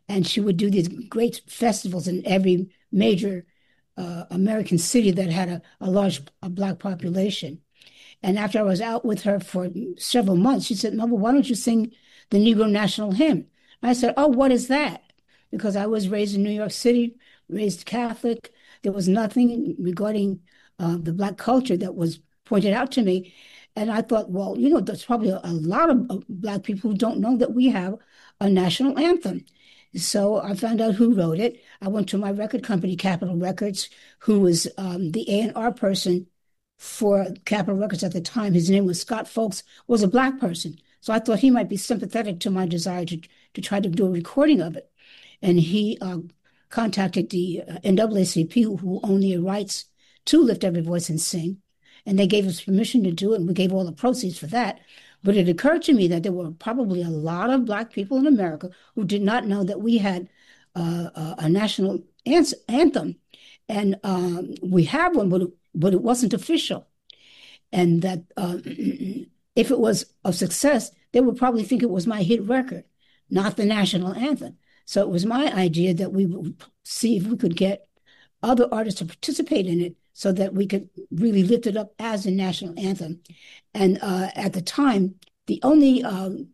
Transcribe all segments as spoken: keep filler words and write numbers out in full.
and she would do these great festivals in every major uh, American city that had a, a large a black population. And after I was out with her for several months, she said, Mother, why don't you sing the Negro National Hymn? I said, oh, what is that? Because I was raised in New York City, raised Catholic. There was nothing regarding uh, the Black culture that was pointed out to me. And I thought, well, you know, there's probably a, a lot of uh, Black people who don't know that we have a national anthem. So I found out who wrote it. I went to my record company, Capitol Records, who was um, the A and R person for Capitol Records at the time. His name was Scott Folks, was a Black person. So I thought he might be sympathetic to my desire to, to try to do a recording of it. And he uh, contacted the uh, N double A C P, who own the rights to Lift Every Voice and Sing. And they gave us permission to do it, and we gave all the proceeds for that. But it occurred to me that there were probably a lot of Black people in America who did not know that we had uh, a, a national anthem. And um, we have one, but it, but it wasn't official. And that uh, if it was a success, they would probably think it was my hit record, not the national anthem. So it was my idea that we would see if we could get other artists to participate in it so that we could really lift it up as a national anthem. And uh, at the time, the only um,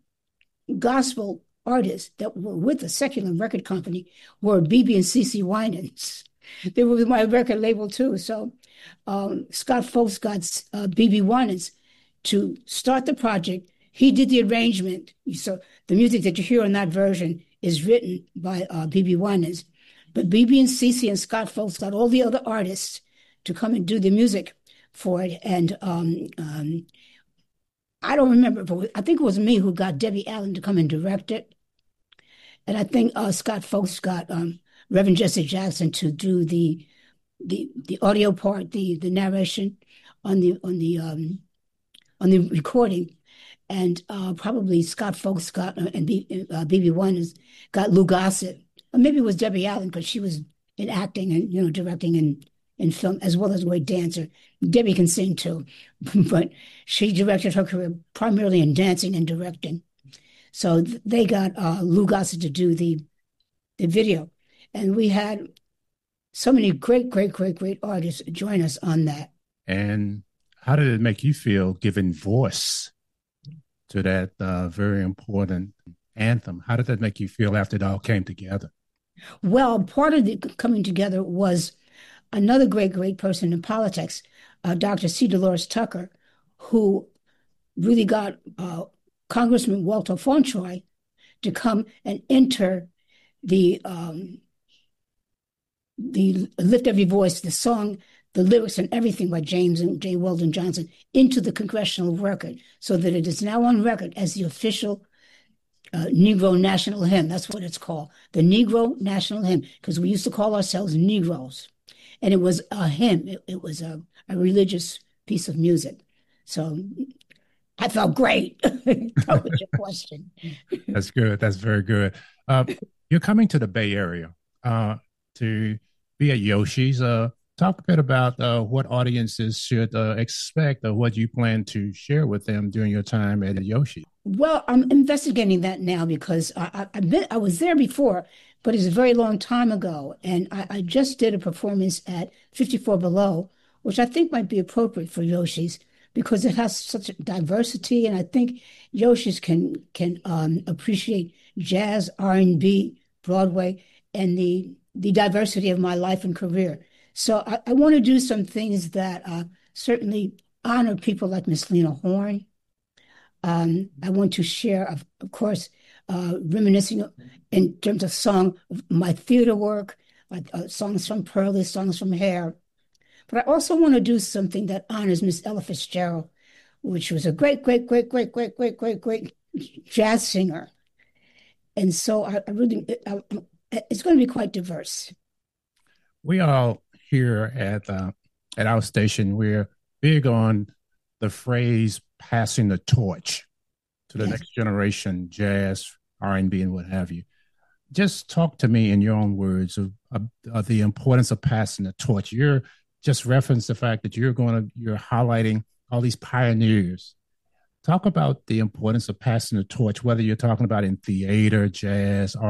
gospel artists that were with the secular record company were B B and C C Winans. They were with my record label too. So um, Scott Folks got uh, B B Winans to start the project. He did the arrangement. So the music that you hear in that version is written by uh, B B Winans. But B B and C C and Scott Folks got all the other artists to come and do the music for it. And um, um, I don't remember, but I think it was me who got Debbie Allen to come and direct it. And I think uh, Scott Folks got um, Reverend Jesse Jackson to do the the the audio part, the the narration on the on the um, on the recording. And uh, probably Scott Folks got uh, and B, uh, B B Winans got Lou Gossett. Or maybe it was Debbie Allen because she was in acting and, you know, directing and in film, as well as a great dancer. Debbie can sing too, but she directed her career primarily in dancing and directing. So th- they got uh, Lou Gossett to do the the video. And we had so many great, great, great, great artists join us on that. And how did it make you feel giving voice to that uh, very important anthem? How did that make you feel after it all came together? Well, part of the coming together was another great, great person in politics, uh, Doctor C. Dolores Tucker, who really got uh, Congressman Walter Fauntroy to come and enter the um, the Lift Every Voice, the song, the lyrics and everything by James and J. Weldon Johnson into the congressional record so that it is now on record as the official uh, Negro National Hymn. That's what it's called, the Negro National Hymn, because we used to call ourselves Negroes. And it was a hymn. It, it was a, a religious piece of music. So I felt great. That was your question. That's good. That's very good. Uh, you're coming to the Bay Area uh, to be at Yoshi's. Uh, talk a bit about uh, what audiences should uh, expect or what you plan to share with them during your time at Yoshi. Well, I'm investigating that now because I, I, I've been, I was there before, but it's a very long time ago. And I, I just did a performance at fifty-four Below, which I think might be appropriate for Yoshi's because it has such a diversity. And I think Yoshi's can can um, appreciate jazz, R and B, Broadway, and the the diversity of my life and career. So I, I want to do some things that uh, certainly honor people like Miss Lena Horne. Um, I want to share, of, of course, uh, reminiscing in terms of song, my theater work, like uh, songs from Pearlie, songs from Hair. But I also want to do something that honors Miss Ella Fitzgerald, which was a great, great, great, great, great, great, great, great jazz singer. And so I, I really, I, it's going to be quite diverse. We all here at uh, at our station, we're big on the phrase passing the torch to the yes. next generation, jazz, R and B, and what have you. Just talk to me in your own words of, of, of the importance of passing the torch. You're just referenced the fact that you're going to, you're highlighting all these pioneers. Talk about the importance of passing the torch, whether you're talking about in theater, jazz,